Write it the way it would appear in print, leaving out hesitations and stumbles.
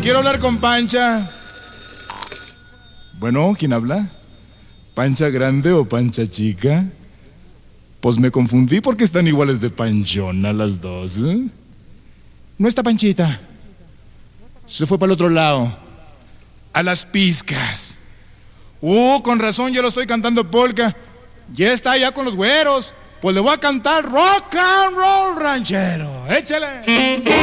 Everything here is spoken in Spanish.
Quiero hablar con Pancha. Bueno, ¿quién habla? ¿Pancha grande o Pancha chica? Pues me confundí porque están iguales de panchona las dos, ¿eh? No está Panchita. Se fue para el otro lado. A las pizcas. Con razón yo lo estoy cantando polka. Ya está allá con los güeros. Pues le voy a cantar rock and roll ranchero. Échale.